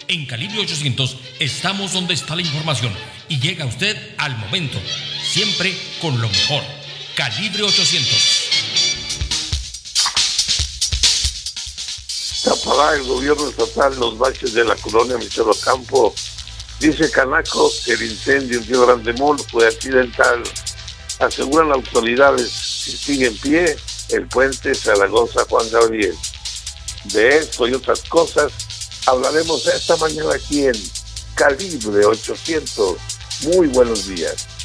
En Calibre 800 estamos donde está la información y llega usted al momento, siempre con lo mejor. Calibre 800. Tapará el gobierno estatal los baches de la colonia Michelo Campo. Dice Canaco que el incendio en Río Grande Mall fue accidental. Aseguran las autoridades si sigue en pie el puente Zaragoza-Juan Gabriel. De esto y otras cosas hablaremos esta mañana aquí en Calibre 800. Muy buenos días.